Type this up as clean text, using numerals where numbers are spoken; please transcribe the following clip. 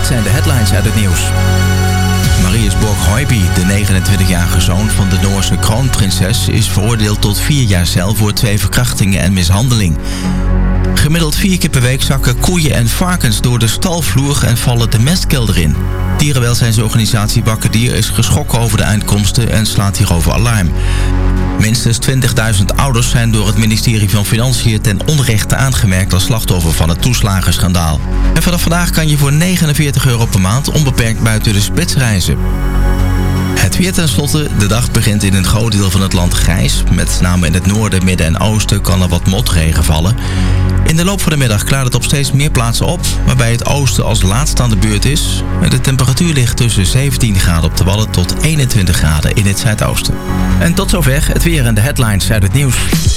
zijn de headlines uit het nieuws. Marius Borg-Høiby, de 29-jarige zoon van de Noorse kroonprinses, is veroordeeld tot 4 jaar cel voor 2 verkrachtingen en mishandeling. Gemiddeld 4 keer per week zakken koeien en varkens door de stalvloer en vallen de mestkelder in. Dierenwelzijnsorganisatie Wakker Dier is geschrokken over de uitkomsten en slaat hierover alarm. Minstens 20.000 ouders zijn door het ministerie van Financiën ten onrechte aangemerkt als slachtoffer van het toeslagenschandaal. En vanaf vandaag kan je voor €49 per maand onbeperkt buiten de spits reizen. Het weer tenslotte. De dag begint in een groot deel van het land grijs. Met name in het noorden, midden en oosten kan er wat motregen vallen. In de loop van de middag klaart het op steeds meer plaatsen op, waarbij het oosten als laatste aan de beurt is. De temperatuur ligt tussen 17 graden op de Wadden tot 21 graden in het zuidoosten. En tot zover het weer en de headlines uit het nieuws.